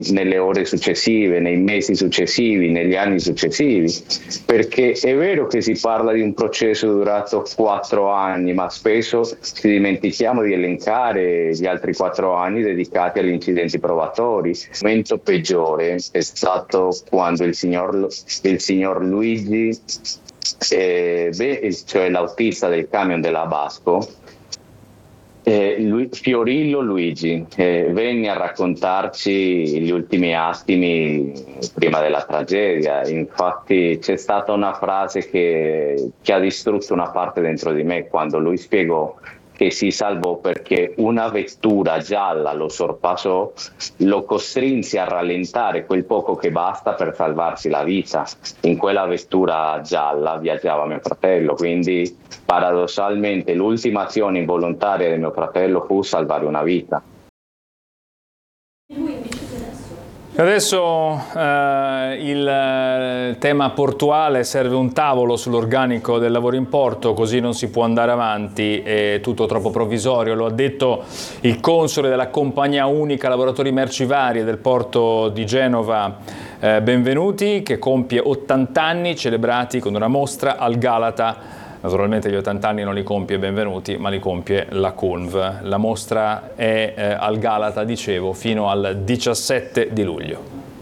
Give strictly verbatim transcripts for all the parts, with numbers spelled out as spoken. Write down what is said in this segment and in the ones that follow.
nelle ore successive, nei mesi successivi, negli anni successivi, perché è vero che si parla di un processo durato quattro anni, ma spesso ci dimentichiamo di elencare gli altri quattro anni dedicati agli incidenti probatori. Il momento peggiore è stato quando il signor, il signor Luigi, eh, beh, cioè l'autista del camion della Basco, Eh, lui, Fiorillo Luigi eh, venne a raccontarci gli ultimi attimi prima della tragedia. Infatti c'è stata una frase che, che ha distrutto una parte dentro di me quando lui spiegò che si salvò perché una vettura gialla lo sorpassò, lo costrinse a rallentare quel poco che basta per salvarsi la vita. In quella vettura gialla viaggiava mio fratello, quindi paradossalmente l'ultima azione involontaria di mio fratello fu salvare una vita. Adesso eh, il tema portuale: serve un tavolo sull'organico del lavoro in porto, così non si può andare avanti, è tutto troppo provvisorio. Lo ha detto il console della Compagnia Unica Lavoratori Merci Varie del porto di Genova, eh, Benvenuti, che compie ottanta anni, celebrati con una mostra al Galata. Naturalmente gli ottanta anni non li compie Benvenuti, ma li compie la C U N V. La mostra è eh, al Galata, dicevo, fino al diciassette di luglio.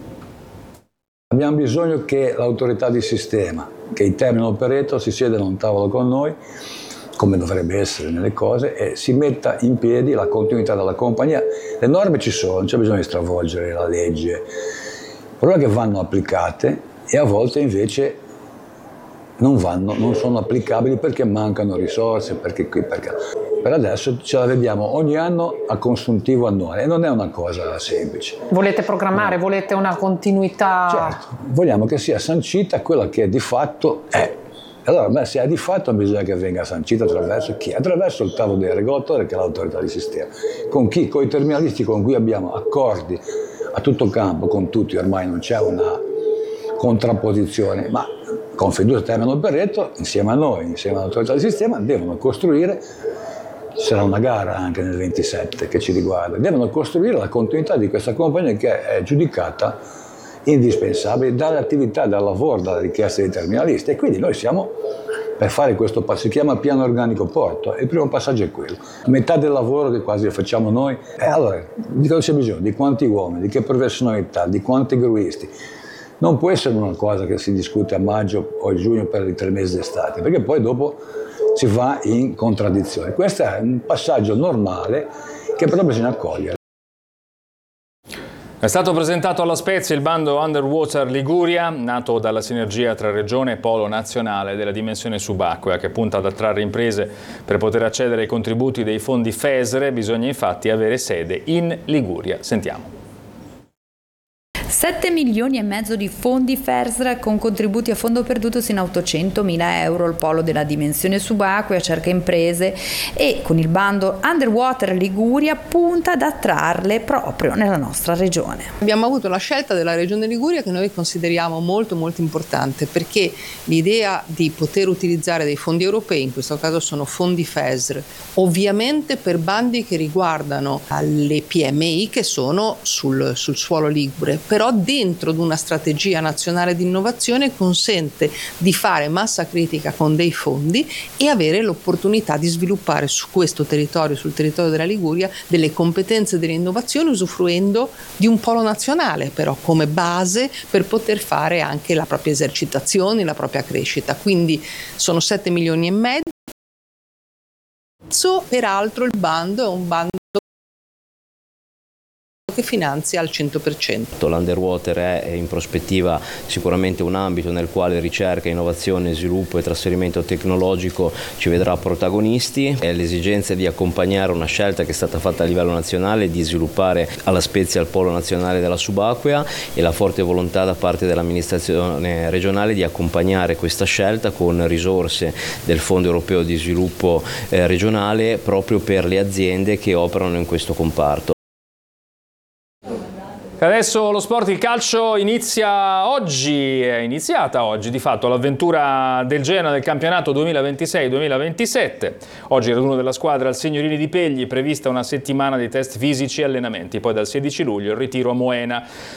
Abbiamo bisogno che l'autorità di sistema, che i termini operator si siedano a un tavolo con noi, come dovrebbe essere nelle cose, e si metta in piedi la continuità della compagnia. Le norme ci sono, non c'è bisogno di stravolgere la legge. Il problema è che vanno applicate e a volte invece non vanno, non sono applicabili perché mancano risorse, perché qui, perché... Per adesso ce la vediamo ogni anno a consuntivo annuale e non è una cosa semplice. Volete programmare, no. Volete una continuità? Certo, vogliamo che sia sancita quella che di fatto è. Allora, beh, se è di fatto bisogna che venga sancita attraverso chi? Attraverso il tavolo dei regolatori, che è l'autorità di sistema. Con chi? Con i terminalisti con cui abbiamo accordi a tutto campo, con tutti, ormai non c'è una contrapposizione, ma Confindustria Terminal Operator, insieme a noi, insieme all'autorità del sistema, devono costruire, sarà una gara anche nel ventisette che ci riguarda, devono costruire la continuità di questa compagnia che è giudicata indispensabile dalle attività, dal lavoro, dalle richieste dei terminalisti. E quindi noi siamo per fare questo passo, si chiama piano organico porto, e il primo passaggio è quello. Metà del lavoro che quasi facciamo noi, e allora di cosa c'è bisogno? Di quanti uomini, di che professionalità, di quanti gruisti. Non può essere una cosa che si discute a maggio o a giugno per i tre mesi d'estate, perché poi dopo si va in contraddizione. Questo è un passaggio normale che però bisogna accogliere. È stato presentato alla Spezia il bando Underwater Liguria, nato dalla sinergia tra Regione e Polo Nazionale della dimensione subacquea, che punta ad attrarre imprese per poter accedere ai contributi dei fondi FESR. Bisogna infatti avere sede in Liguria. Sentiamo. sette milioni e mezzo di fondi FESR con contributi a fondo perduto sino a ottocentomila euro. Il polo della dimensione subacquea cerca imprese e con il bando Underwater Liguria punta ad attrarle proprio nella nostra regione. Abbiamo avuto la scelta della regione Liguria che noi consideriamo molto molto importante, perché l'idea di poter utilizzare dei fondi europei, in questo caso sono fondi FESR, ovviamente per bandi che riguardano le P M I che sono sul, sul suolo ligure, però dentro di una strategia nazionale di innovazione consente di fare massa critica con dei fondi e avere l'opportunità di sviluppare su questo territorio, sul territorio della Liguria, delle competenze delle innovazioni, usufruendo di un polo nazionale però come base per poter fare anche la propria esercitazione, la propria crescita. Quindi sono sette milioni e mezzo. Peraltro il bando è un bando che finanzia al cento per cento. L'Underwater è in prospettiva sicuramente un ambito nel quale ricerca, innovazione, sviluppo e trasferimento tecnologico ci vedrà protagonisti. È l'esigenza di accompagnare una scelta che è stata fatta a livello nazionale di sviluppare alla Spezia il polo nazionale della subacquea e la forte volontà da parte dell'amministrazione regionale di accompagnare questa scelta con risorse del Fondo Europeo di Sviluppo eh, regionale proprio per le aziende che operano in questo comparto. Adesso lo sport, il calcio inizia oggi, è iniziata oggi di fatto l'avventura del Genoa del campionato duemilaventisei duemilaventisette. Oggi il raduno della squadra al Signorini di Pegli, prevista una settimana di test fisici e allenamenti, poi dal sedici luglio il ritiro a Moena.